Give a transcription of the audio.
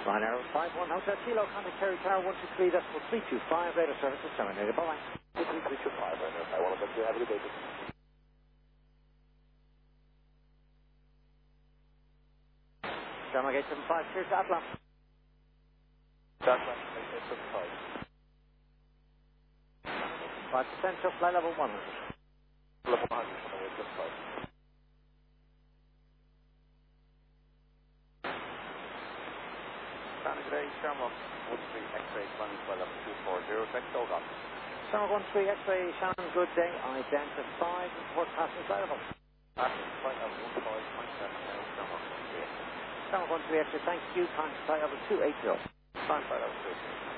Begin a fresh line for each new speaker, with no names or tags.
Ryanair 51 Hotel Kilo, contact Kerry Tower 123.325, radar service is terminated. Bye-bye. 123.25, Ryanair. I want to let you have a good day. Shamrock 875, clear to Atlan.
Atlan, 875.
5%, just flight level 100.
Level 100, 875. Today, Shamrock 13 X-ray climbing flight level 240, text hold on.
Shamrock 13 X-ray, Shannon, good day. Identified, report passing flight level.
Passing flight level 15.7, Shamrock 13.
Shamrock 13 X-ray, thank you, time flight level 280.
Time flight level 280.